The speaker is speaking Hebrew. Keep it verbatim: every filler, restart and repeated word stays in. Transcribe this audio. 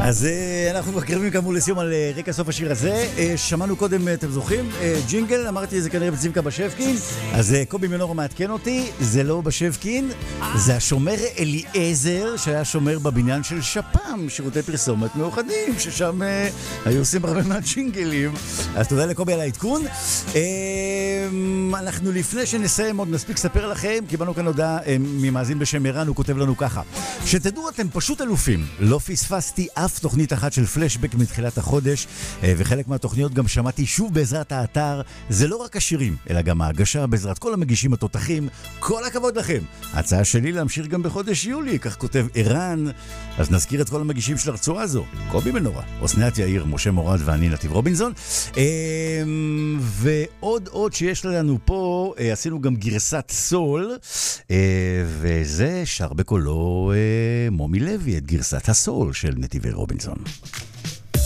אז אנחנו מקרבים כאמור לסיום על רקע סוף השיר הזה. שמענו קודם, אתם זוכרים, ג'ינגל, אמרתי זה כנראה בצבקה בשבקין, אז קובי מנור מעדכן אותי, זה לא בשבקין, זה השומר אליעזר שהיה שומר בבניין של שפם, שירותי פרסומת מאוחדים, ששם היו עושים הרבה מהג'ינגלים. אז תודה לקובי על העדכון. אנחנו לפני שנסיים עוד נספיק לספר לכם, קיבלנו כאן הודעה ממאזין בשם ערן, הוא כותב לנו ככה: שתדעו, אתם פשוט אלופים, לא פספסתי אף תוכנית אחת של פלשבק מתחילת החודש, וחלק מהתוכניות גם שמעתי שוב בעזרת האתר. זה לא רק השירים, אלא גם ההגשה בעזרת כל המגישים התותחים. כל הכבוד לכם. ההצעה שלי להמשיך גם בחודש יולי, כך כותב ערן. אז נזכיר את כל המגישים של הרצועה הזו: קובי מנורה, אסנת יאיר, משה מורד ואני נתיב רובינזון. ועוד עוד שיש לנו פה, עשינו גם גרסת סול, וזה שר בקולו מומי לוי, את גרסת הסול של נתיבי רובינזון.